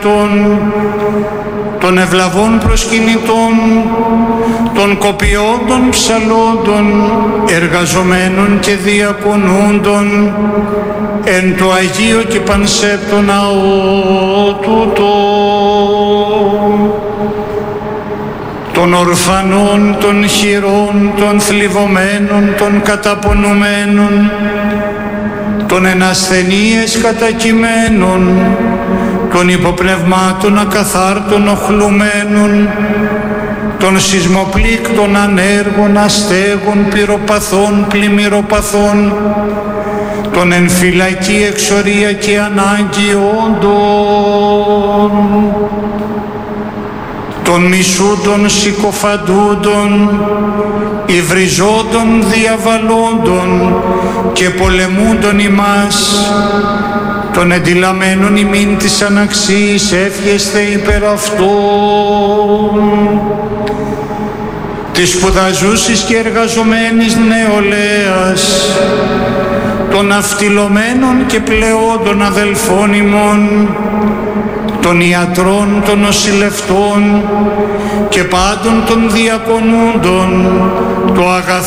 αγαθών, των ευλαβών προσκυνητών, των κοπιόντων ψαλόντων, εργαζομένων και διακονούντων, εν το Αγίο και Πανσέπτο ναό τούτο, των ορφανών, των χειρών, των θλιβωμένων, των καταπονουμένων, των εν ασθενείες κατακειμένων, των υποπνευμάτων ακαθάρτων οχλουμένων, των σεισμοπλήκτων ανέργων, αστέγων, πυροπαθών, πλημμυροπαθών, των εν φυλακή, εξορία και ανάγκη όντων, των μισούντων, συκοφαντούντων, υβριζόντων, διαβαλόντων και πολεμούντων ημάς, των εντυλαμένων ημίν της αναξής εύχεστε υπέρ αυτών, της σπουδαζούσης και εργαζομένης νεολαίας, των αυτιλωμένων και πλεόντων αδελφών ημών, των ιατρών, των νοσηλευτών και πάντων των διακονούντων, το αγαθό